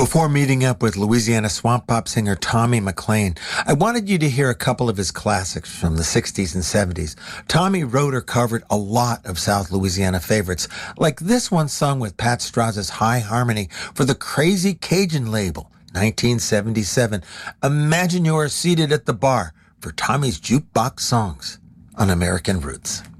Before meeting up with Louisiana swamp pop singer Tommy McLean, I wanted you to hear a couple of his classics from the 60s and 70s. Tommy wrote or covered a lot of South Louisiana favorites, like this one sung with Pat Straz's high harmony for the Crazy Cajun label, 1977. Imagine you are seated at the bar for Tommy's Jukebox Songs on American Roots.